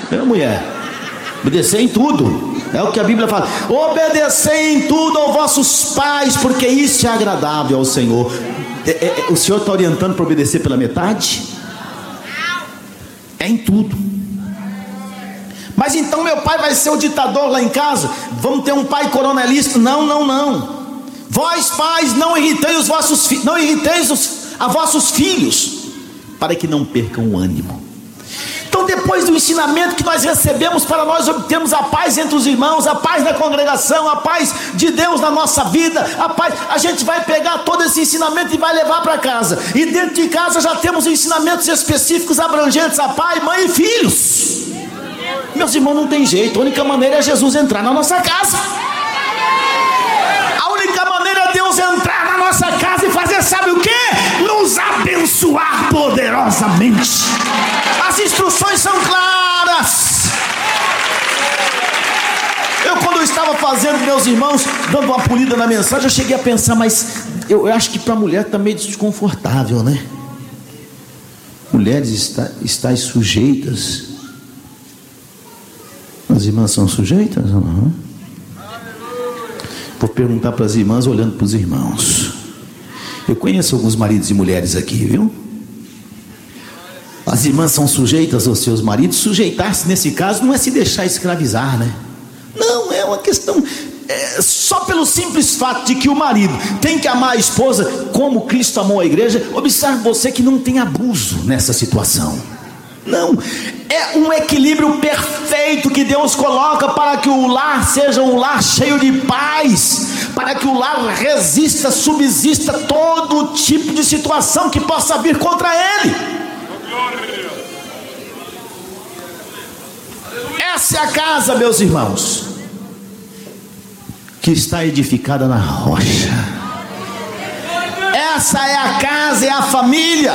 mulher? Obedecer em tudo. É o que a Bíblia fala. Obedecer em tudo aos vossos pais, porque isso é agradável ao Senhor. O Senhor está orientando para obedecer pela metade? É em tudo. Mas então meu pai vai ser o ditador lá em casa? Vamos ter um pai coronelista? Não. Vós pais, não irriteis os vossos filhos, não irriteis a vossos filhos, para que não percam o ânimo. Então, depois do ensinamento que nós recebemos para nós obtermos a paz entre os irmãos, a paz na congregação, a paz de Deus na nossa vida, a gente vai pegar todo esse ensinamento e vai levar para casa. E dentro de casa já temos ensinamentos específicos abrangentes a pai, mãe e filhos. Meus irmãos, não tem jeito. A única maneira é Jesus entrar na nossa casa. A única maneira é Deus entrar na nossa casa e fazer, sabe o que? Nos abençoar poderosamente. As instruções são claras. Quando eu estava fazendo, meus irmãos, dando uma polida na mensagem, eu cheguei a pensar, mas eu acho que para a mulher está meio desconfortável, né? Mulheres estáis sujeitas. As irmãs são sujeitas? Uhum. Vou perguntar para as irmãs olhando para os irmãos. Eu conheço alguns maridos e mulheres aqui, viu? As irmãs são sujeitas aos seus maridos. Sujeitar-se nesse caso não é se deixar escravizar, né? Não, é uma questão só pelo simples fato de que o marido tem que amar a esposa como Cristo amou a igreja. Observe você que não tem abuso nessa situação. Não, é um equilíbrio perfeito que Deus coloca para que o lar seja um lar cheio de paz, para que o lar resista, subsista todo tipo de situação que possa vir contra ele. Essa é a casa, meus irmãos, que está edificada na rocha. Essa é a casa, é a família,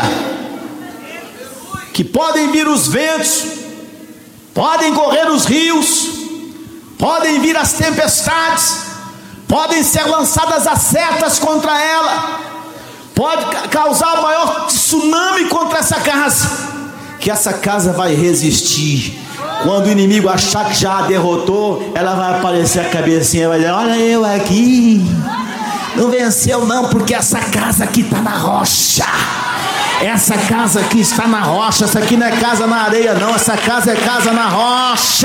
que podem vir os ventos, podem correr os rios, podem vir as tempestades, podem ser lançadas as setas contra ela, pode causar o maior tsunami contra essa casa, que essa casa vai resistir. Quando o inimigo achar que já a derrotou, ela vai aparecer a cabecinha e vai dizer: olha eu aqui, não venceu não, porque essa casa aqui está na rocha. Essa casa aqui está na rocha. Essa aqui não é casa na areia não, essa casa é casa na rocha.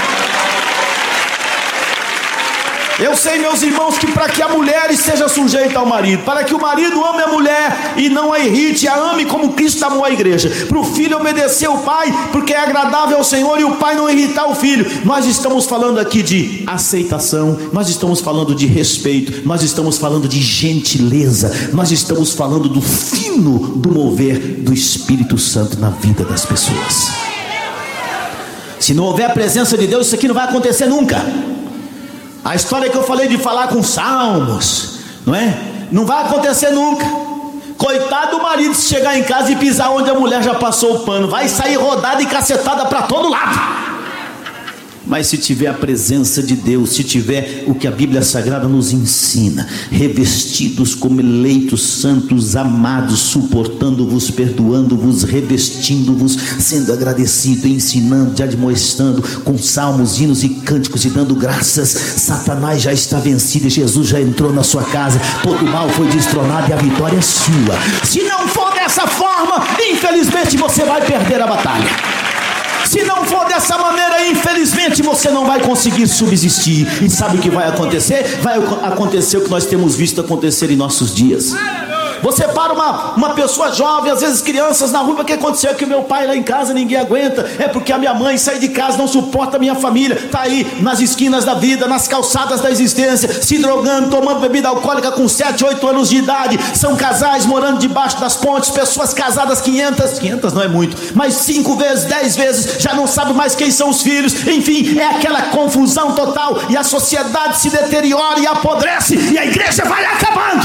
Eu sei, meus irmãos, que para que a mulher esteja sujeita ao marido, para que o marido ame a mulher e não a irrite, a ame como Cristo amou a igreja, para o filho obedecer o pai, porque é agradável ao Senhor, e o pai não irritar o filho. Nós estamos falando aqui de aceitação, nós estamos falando de respeito, nós estamos falando de gentileza, nós estamos falando do fino do mover do Espírito Santo na vida das pessoas. Se não houver a presença de Deus, isso aqui não vai acontecer nunca. A história que eu falei de falar com salmos, não é? Não vai acontecer nunca. Coitado do marido se chegar em casa e pisar onde a mulher já passou o pano, vai sair rodada e cacetada para todo lado. Mas se tiver a presença de Deus, se tiver o que a Bíblia Sagrada nos ensina, revestidos como eleitos santos, amados, suportando-vos, perdoando-vos, revestindo-vos, sendo agradecido, ensinando, admoestando, com salmos, hinos e cânticos e dando graças, Satanás já está vencido e Jesus já entrou na sua casa, todo mal foi destronado e a vitória é sua. Se não for dessa forma, infelizmente você vai perder a batalha. Se não for dessa maneira, infelizmente você não vai conseguir subsistir. E sabe o que vai acontecer? Vai acontecer o que nós temos visto acontecer em nossos dias. Você para uma pessoa jovem, às vezes crianças na rua: o que aconteceu? Que meu pai lá em casa ninguém aguenta. É porque a minha mãe sai de casa, não suporta a minha família. Está aí nas esquinas da vida, nas calçadas da existência, se drogando, tomando bebida alcoólica com 7, 8 anos de idade. São casais morando debaixo das pontes, pessoas casadas 500 não é muito, mas 5 vezes, 10 vezes, já não sabe mais quem são os filhos. Enfim, é aquela confusão total, e a sociedade se deteriora e apodrece, e a igreja vai acabando.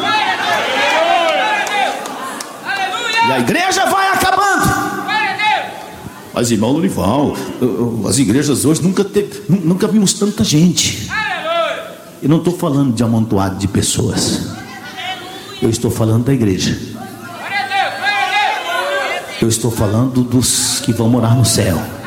E a igreja vai acabando. Mas irmão Lurival, as igrejas hoje nunca vimos tanta gente. Eu não estou falando de amontoado de pessoas, eu estou falando da igreja. Eu estou falando dos que vão morar no céu.